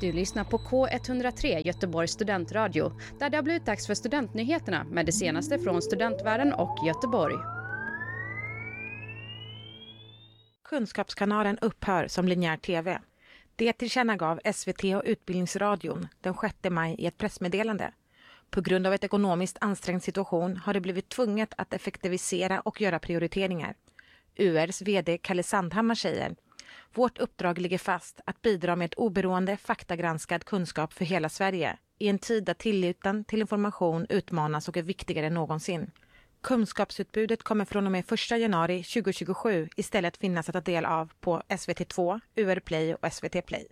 Du lyssnar på K103 Göteborgs studentradio, där det har blivit dags för studentnyheterna med det senaste från studentvärlden och Göteborg. Kunskapskanalen upphör som linjär tv. Det tillkännagav SVT och Utbildningsradion den 6 maj i ett pressmeddelande. På grund av ett ekonomiskt ansträngd situation har det blivit tvunget att effektivisera och göra prioriteringar. URs vd Kalle Sandhammar säger: vårt uppdrag ligger fast att bidra med ett oberoende, faktagranskad kunskap för hela Sverige i en tid där tilliten till information utmanas och är viktigare än någonsin. Kunskapsutbudet kommer från och med 1 januari 2027 istället finnas att ta del av på SVT2, UR Play och SVT Play.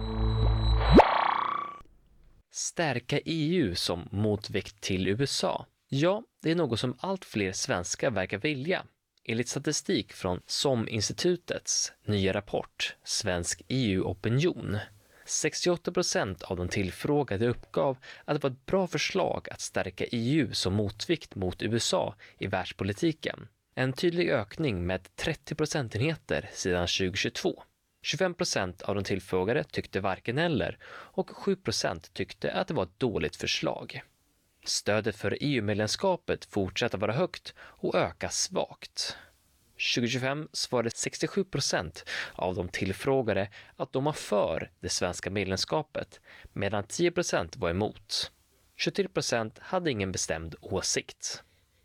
Stärka EU som motvikt till USA. Ja, det är något som allt fler svenskar verkar vilja. Enligt statistik från SOM-institutets nya rapport Svensk EU-opinion. 68% av de tillfrågade uppgav att det var ett bra förslag att stärka EU som motvikt mot USA i världspolitiken. En tydlig ökning med 30 procentenheter sedan 2022. 25% av de tillfrågade tyckte varken eller och 7% tyckte att det var ett dåligt förslag. Stödet för EU-medlemskapet fortsätter vara högt och öka svagt. 2025 svarade 67% av de tillfrågade att de var för det svenska medlemskapet, medan 10% var emot. 23% hade ingen bestämd åsikt.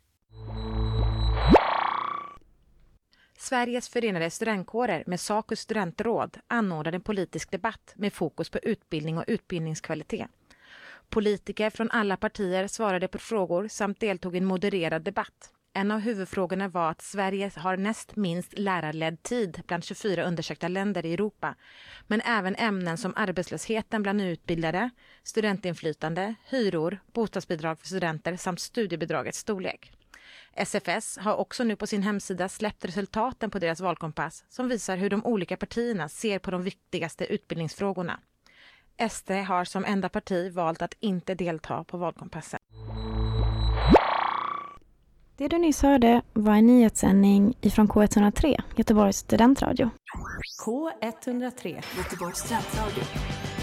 Sveriges förenade studentkårer med Saco studentråd anordnade en politisk debatt med fokus på utbildning och utbildningskvalitet. Politiker från alla partier svarade på frågor samt deltog i en modererad debatt. En av huvudfrågorna var att Sverige har näst minst lärarledd tid bland 24 undersökta länder i Europa, men även ämnen som arbetslösheten bland utbildade, studentinflytande, hyror, bostadsbidrag för studenter samt studiebidragets storlek. SFS har också nu på sin hemsida släppt resultaten på deras valkompass som visar hur de olika partierna ser på de viktigaste utbildningsfrågorna. SD har som enda parti valt att inte delta på valkompassen. Det du nyss hörde var en nyhetssändning ifrån K103, Göteborgs studentradio. K103, Göteborgs studentradio.